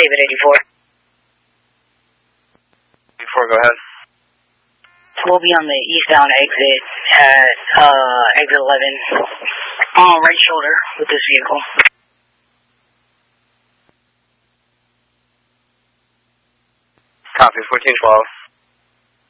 David 84. 84, go ahead. We'll be on the eastbound exit at exit 11 on right shoulder with this vehicle. Copy, 1412.